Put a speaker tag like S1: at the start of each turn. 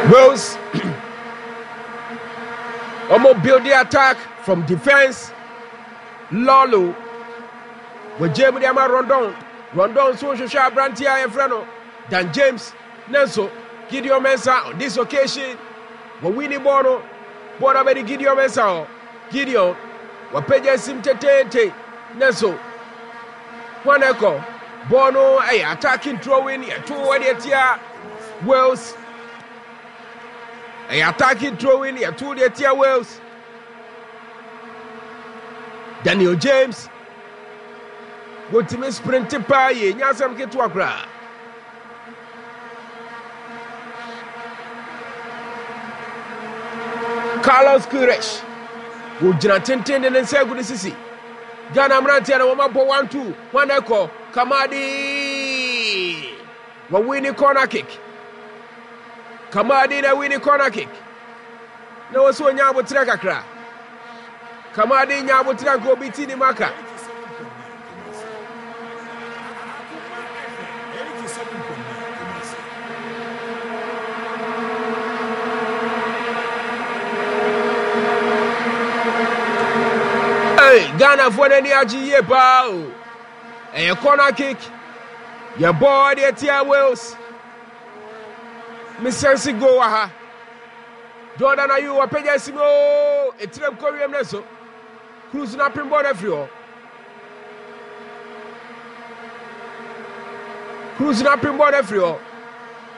S1: Wales almost build the attack from defense. Lolo with Jamie Diama Rondon so Shasha Brantia Efreno Dan James Nelson Gideon Mensah on this occasion. We winning Bono Bono Bedi Gideon Mensah Gideon Wapeja Sim Tete Nelson one echo Bono attacking throwing two tia Wales attacking throwing two tia Wales. Daniel James go to me sprint pa ye nyasam ke to akra Carlos Queiroz go jina tenten ne nsa gu sisi Ghana Mrantia na woma bo 1-2 one echo Kamadi wa winning corner kick Kamadi na winning corner kick na wo so nya abotre kakra Kamadi nya abotre ko biti ni maka Ghana for any aji pa o. A corner kick. Your boy the tia Wales. Missensi go aha. Jordan are you wapeja simo etrem koriem neso. Cruise na pinball every Cruise na pinball every